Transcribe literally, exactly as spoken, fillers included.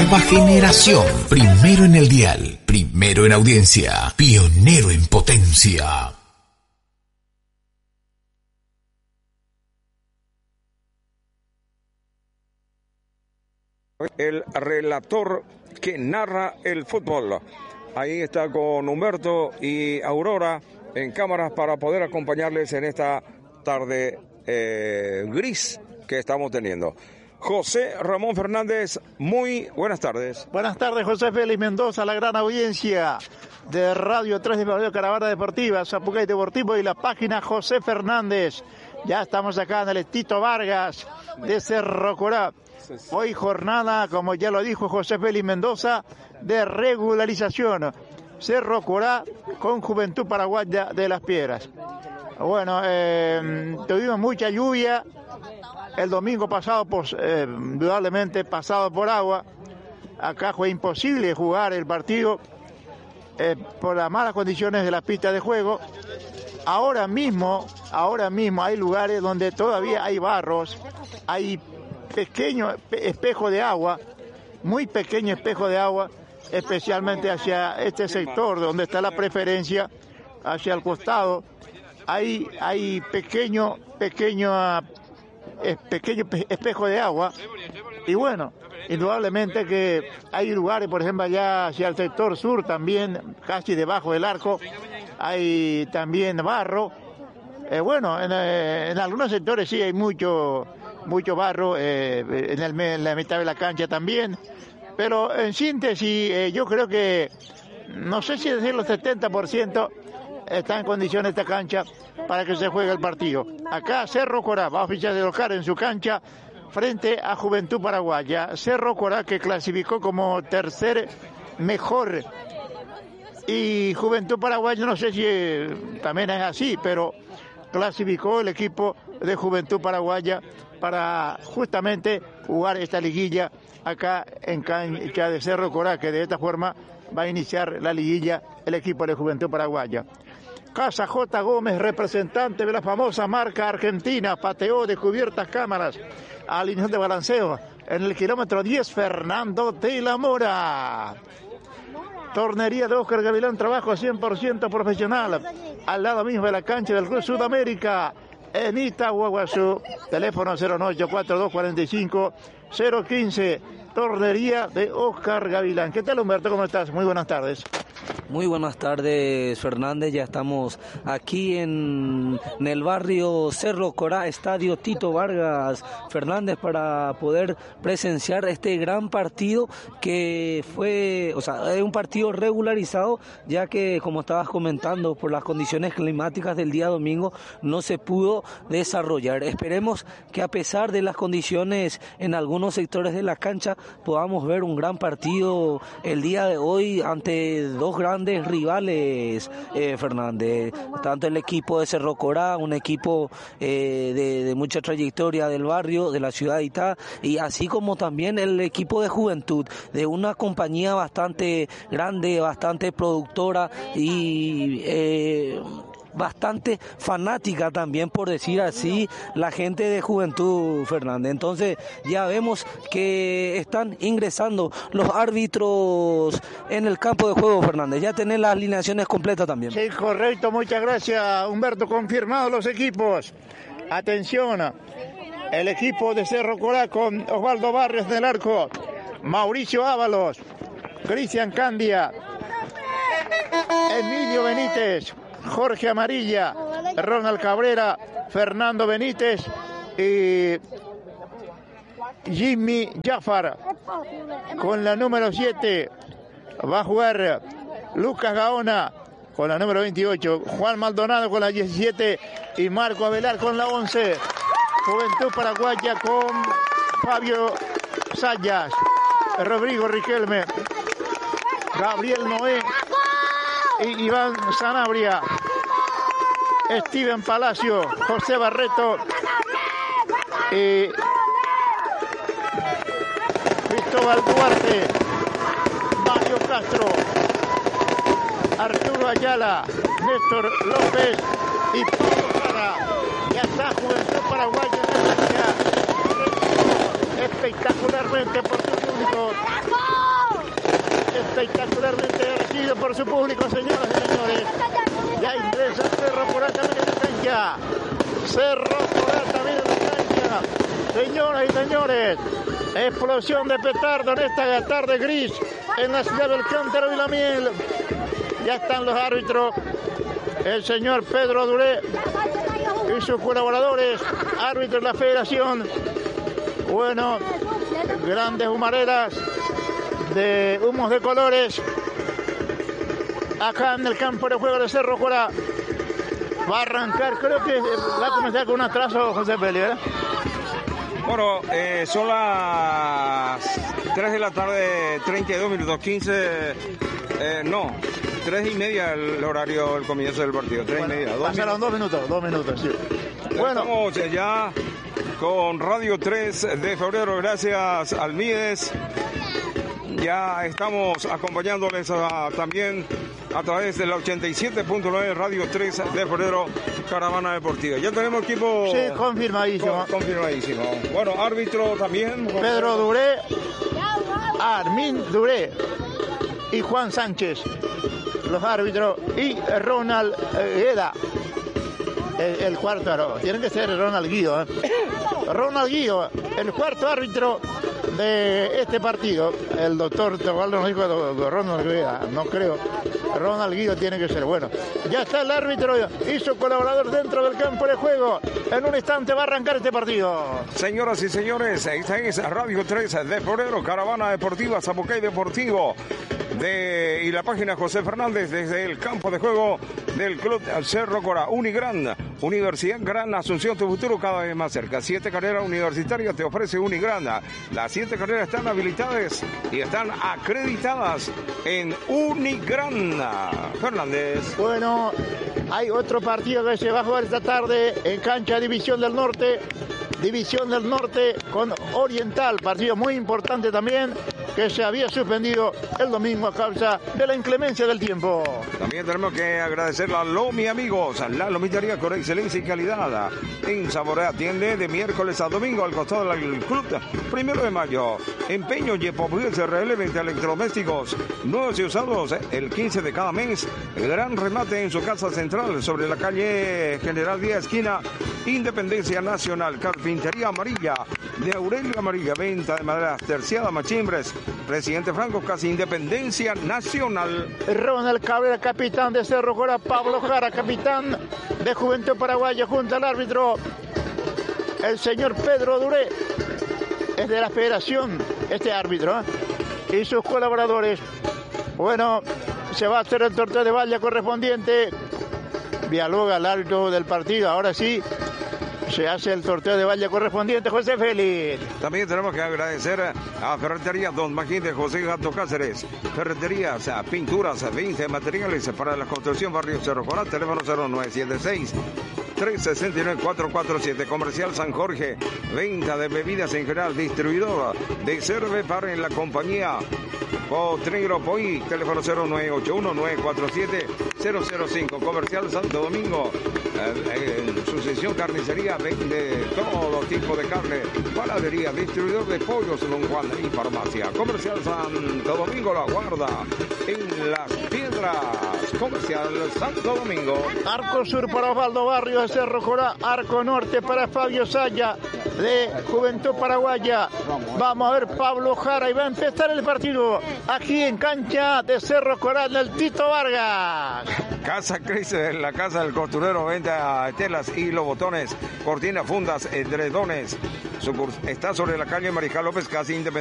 nueva generación. Primero en el dial, primero en audiencia, pionero en potencia. El relator que narra el fútbol. Ahí está con Humberto y Aurora en cámaras para poder acompañarles en esta tarde eh, gris que estamos teniendo. José Ramón Fernández, muy buenas tardes. Buenas tardes, José Félix Mendoza, la gran audiencia de Radio tres de Radio Caravana Deportiva, Zapucay Deportivo y la página José Fernández. Ya estamos acá en el Tito Vargas de Cerro Corá. Hoy jornada, como ya lo dijo José Félix Mendoza, de regularización. Cerro Corá con Juventud Paraguaya de Las Piedras. Bueno, eh, tuvimos mucha lluvia el domingo pasado, pues, eh, indudablemente pasado por agua. Acá fue imposible jugar el partido eh, por las malas condiciones de la pista de juego. Ahora mismo, ahora mismo hay lugares donde todavía hay barros, hay pequeño espejo de agua, muy pequeño espejo de agua, especialmente hacia este sector donde está la preferencia, hacia el costado. Hay, hay pequeño, pequeño, eh, pequeño espejo de agua. Y bueno, indudablemente que hay lugares, por ejemplo, allá hacia el sector sur también, casi debajo del arco, hay también barro. Eh, bueno, en, eh, en algunos sectores sí hay mucho, mucho barro, eh, en, el, en la mitad de la cancha también. Pero en síntesis, eh, yo creo que, no sé si decir los setenta por ciento, está en condiciones esta cancha para que se juegue el partido. Acá Cerro Corá va a oficiar de local en su cancha frente a Juventud Paraguaya. Cerro Corá, que clasificó como tercer mejor, y Juventud Paraguaya no sé si eh, también es así, pero clasificó el equipo de Juventud Paraguaya para justamente jugar esta liguilla acá en cancha de Cerro Corá, que de esta forma va a iniciar la liguilla el equipo de Juventud Paraguaya. Casa J. Gómez, representante de la famosa marca argentina, pateo de cubiertas cámaras, alineación de balanceo en el kilómetro diez, Fernando de la Mora. Tornería de Oscar Gavilán, trabajo cien por ciento profesional, al lado mismo de la cancha del Club Sudamérica, en Itahuaguazú. Teléfono cero nueve ocho cuatro dos cuatro cinco cero uno cinco. Tornería de Oscar Gavilán. ¿Qué tal, Humberto? ¿Cómo estás? Muy buenas tardes. Muy buenas tardes, Fernández. Ya estamos aquí en, en el barrio Cerro Corá, Estadio Tito Vargas Fernández, para poder presenciar este gran partido que fue, o sea, es un partido regularizado, ya que, como estabas comentando, por las condiciones climáticas del día domingo no se pudo desarrollar. Esperemos que, a pesar de las condiciones en algunos sectores de la cancha, podamos ver un gran partido el día de hoy ante dos grandes rivales, eh, Fernández. Tanto el equipo de Cerro Corá, un equipo eh, de, de mucha trayectoria del barrio, de la ciudad de Itá, y así como también el equipo de Juventud, de una compañía bastante grande, bastante productora y eh, bastante fanática también, por decir así, la gente de Juventud, Fernández. Entonces ya vemos que están ingresando los árbitros en el campo de juego, Fernández. Ya tenés las alineaciones completas también. Sí, correcto, muchas gracias, Humberto. Confirmados los equipos. Atención, el equipo de Cerro Corá con Osvaldo Barrios en el arco, Mauricio Ábalos, Cristian Candia, Emilio Benítez, Jorge Amarilla, Ronald Cabrera, Fernando Benítez y Jimmy Jafar. Con la número siete va a jugar Lucas Gaona con la número veintiocho, Juan Maldonado con la diecisiete y Marco Avelar con la once. Juventud Paraguaya con Fabio Sayas, Rodrigo Riquelme, Gabriel Noé y Iván Sanabria, Steven Palacio, José Barreto, y Cristóbal Duarte, Mario Castro, Arturo Ayala, Néstor López y Pablo Jara. Ya está Juventud Paraguaya en la cancha, espectacularmente por su público. espectacularmente agradecido por su público, señoras y señores. Ya ingresa Cerro Corá también en la cancha. Cerro Corá también en la cancha. Señoras y señores, explosión de petardo en esta tarde gris en la ciudad del Cántaro y la Miel. Ya están los árbitros, el señor Pedro Duré y sus colaboradores, árbitros de la federación. Bueno, grandes humaredas de humos de colores acá en el campo de juego de Cerro Corá. Va a arrancar, creo que va a comenzar con un atraso, José Feli, ¿verdad? Bueno, eh, son las tres de la tarde, treinta y dos minutos, quince, eh, no, tres y media el horario, el comienzo del partido, tres bueno, y media. Dos pasaron minutos. dos minutos, dos minutos, sí. Bueno, estamos ya con Radio tres de febrero, gracias al Mides. Ya estamos acompañándoles a, también a través de la ochenta y siete punto nueve Radio tres de febrero, Caravana Deportiva. Ya tenemos equipo... Sí, confirmadísimo. Con, confirmadísimo. Bueno, árbitro también. Pedro Duré, Armin Duré y Juan Sánchez, los árbitros, y Ronald Gueda, el, el cuarto árbitro. Tienen que ser Ronald Guido. ¿eh? Ronald Guido, el cuarto árbitro de este partido. El doctor Tobaldo nos dijo Ronald Guida, no creo. Ronald Guido tiene que ser. Bueno, ya está el árbitro y su colaborador dentro del campo de juego. En un instante va a arrancar este partido. Señoras y señores, esta es Radio tres de febrero, Caravana Deportiva, Zapucay Deportivo de, y la página José Fernández desde el campo de juego del Club Cerro Corá. Unigran, Universidad Gran Asunción, tu futuro cada vez más cerca. Siete carreras universitarias te ofrece Unigran. Las siete carreras están habilitadas y están acreditadas en Unigran. Fernández. Bueno, hay otro partido que se va a jugar esta tarde en cancha División del Norte. División del Norte con Oriental, partido muy importante también, que se había suspendido el domingo a causa de la inclemencia del tiempo. También tenemos que agradecer a Lomi Amigos, la lomitería con excelencia y calidad. En Saborea atiende de miércoles a domingo al costado del Club Primero de Mayo. Empeño y C R L, veinte electrodomésticos nuevos y usados el quince de cada mes. Gran remate en su casa central sobre la calle General Díaz, esquina Independencia Nacional. Carpintería Amarilla de Aurelio Amarilla, venta de maderas terciadas, machimbres. Presidente Franco, casi Independencia Nacional. Ronald Cabrera, capitán de Cerro Corá. Pablo Jara, capitán de Juventud Paraguaya, junto al árbitro el señor Pedro Duré, es de la federación este árbitro, ¿eh? Y sus colaboradores. Bueno, se va a hacer el sorteo de valla correspondiente. Dialoga al alto del partido, ahora sí se hace el sorteo de valla correspondiente, José Félix. También tenemos que agradecer a Ferretería Don Magín de José Gato Cáceres. Ferreterías, pinturas, veinte materiales para la construcción, barrio Cerro Corá, teléfono cero nueve siete seis, tres seis nueve, cuatro cuatro siete. Comercial San Jorge, venta de bebidas en general, distribuidora de Cerve para en la compañía Potrero Poi, teléfono cero nueve ocho uno, nueve cuatro siete, cero cero cinco. Comercial Santo Domingo, eh, en sucesión carnicería, vende todo tipo de carne, panadería, distribuidor de pollos, Don Juan y farmacia. Comercial Santo Domingo La Guarda, en Las Piedras. Comercial Santo Domingo. Arco Sur para Osvaldo Barrios de Cerro Corá, Arco Norte para Fabio Saya de Juventud Paraguaya. Vamos a ver Pablo Jara y va a empezar el partido aquí en cancha de Cerro Corá del Tito Vargas. Casa Cris, la casa del costurero, venta telas y los botones, cortinas, fundas, edredones. Está sobre la calle Mariscal López, casi Independencia.